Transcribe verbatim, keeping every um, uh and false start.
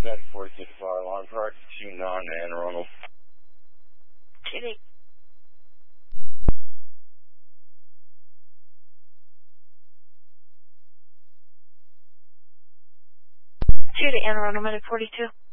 Med forty-six fire alarm card, two non-Anne Arundel. Two to, two to Anne Arundel, Medic forty-two.